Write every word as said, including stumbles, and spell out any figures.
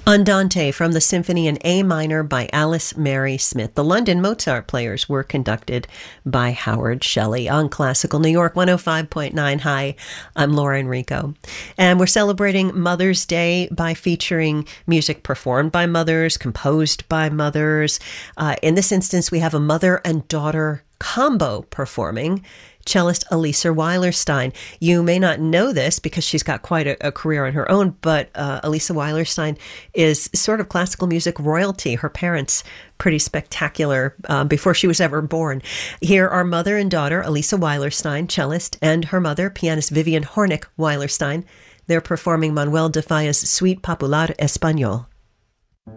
Andante from the Symphony in A minor by Alice Mary Smith. The London Mozart Players were conducted by Howard Shelley on Classical New York one oh five point nine. Hi, I'm Laura Enrico. And we're celebrating Mother's Day by featuring music performed by mothers, composed by mothers. Uh, in this instance, we have a mother and daughter combo performing. Cellist Elisa Weilerstein. You may not know this because she's got quite a, a career on her own, but uh, Elisa Weilerstein is sort of classical music royalty. Her parents, pretty spectacular uh, before she was ever born. Here are mother and daughter, Elisa Weilerstein, cellist, and her mother, pianist Vivian Hornick Weilerstein. They're performing Manuel de Falla's Suite Popular Español.